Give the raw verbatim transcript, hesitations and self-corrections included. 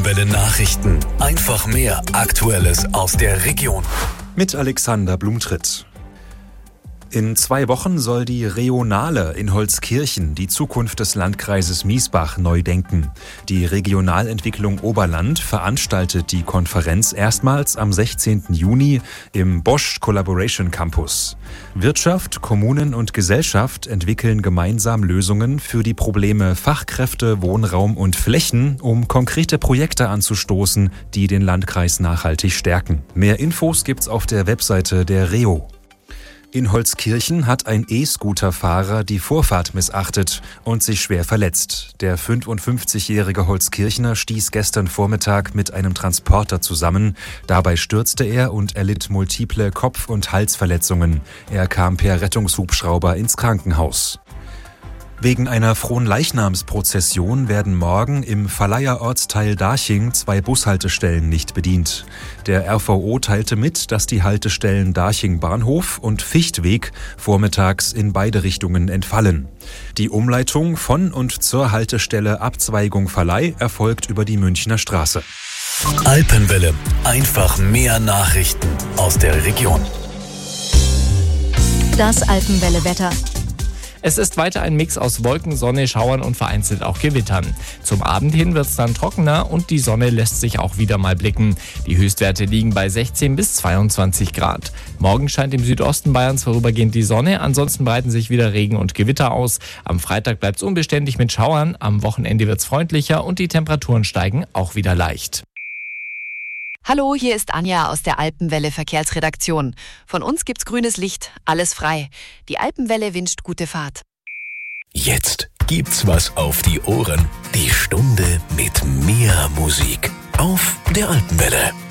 Alpenwelle Nachrichten. Einfach mehr Aktuelles aus der Region. Mit Alexander Blumtritt. In zwei Wochen soll die Regionale in Holzkirchen die Zukunft des Landkreises Miesbach neu denken. Die Regionalentwicklung Oberland veranstaltet die Konferenz erstmals am sechzehnten Juni im Bosch Collaboration Campus. Wirtschaft, Kommunen und Gesellschaft entwickeln gemeinsam Lösungen für die Probleme Fachkräfte, Wohnraum und Flächen, um konkrete Projekte anzustoßen, die den Landkreis nachhaltig stärken. Mehr Infos gibt's auf der Webseite der Reo. In Holzkirchen hat ein E-Scooter-Fahrer die Vorfahrt missachtet und sich schwer verletzt. Der fünfundfünfzigjährige Holzkirchner stieß gestern Vormittag mit einem Transporter zusammen. Dabei stürzte er und erlitt multiple Kopf- und Halsverletzungen. Er kam per Rettungshubschrauber ins Krankenhaus. Wegen einer Fronleichnamsprozession werden morgen im Verleiher Ortsteil Darching zwei Bushaltestellen nicht bedient. Der R V O teilte mit, dass die Haltestellen Darching Bahnhof und Fichtweg vormittags in beide Richtungen entfallen. Die Umleitung von und zur Haltestelle Abzweigung Verleih erfolgt über die Münchner Straße. Alpenwelle. Einfach mehr Nachrichten aus der Region. Das Alpenwelle-Wetter. Es ist weiter ein Mix aus Wolken, Sonne, Schauern und vereinzelt auch Gewittern. Zum Abend hin wird es dann trockener und die Sonne lässt sich auch wieder mal blicken. Die Höchstwerte liegen bei sechzehn bis zweiundzwanzig Grad. Morgen scheint im Südosten Bayerns vorübergehend die Sonne, ansonsten breiten sich wieder Regen und Gewitter aus. Am Freitag bleibt es unbeständig mit Schauern, am Wochenende wird es freundlicher und die Temperaturen steigen auch wieder leicht. Hallo, hier ist Anja aus der Alpenwelle Verkehrsredaktion. Von uns gibt's grünes Licht, alles frei. Die Alpenwelle wünscht gute Fahrt. Jetzt gibt's was auf die Ohren. Die Stunde mit mehr Musik auf der Alpenwelle.